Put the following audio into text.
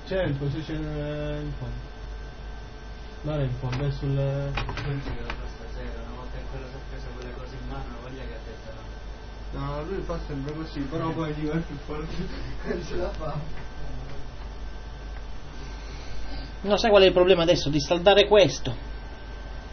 C'è il sì, c'è in fondo. Non è in fondo, è sul... Stasera, una volta che quello si è preso quelle cose in mano, voglia che a testa no. No, lui fa sempre così, però poi dico è più forte, non ce la fa. Non sai qual è il problema adesso? Di saldare questo.